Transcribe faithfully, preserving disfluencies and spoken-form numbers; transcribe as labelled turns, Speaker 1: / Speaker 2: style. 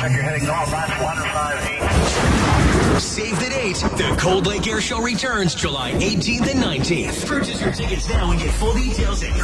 Speaker 1: check your heading north, that's one five eight.
Speaker 2: Save the date. The Cold Lake Air Show returns July eighteenth and nineteenth. Purchase your tickets now and get full details at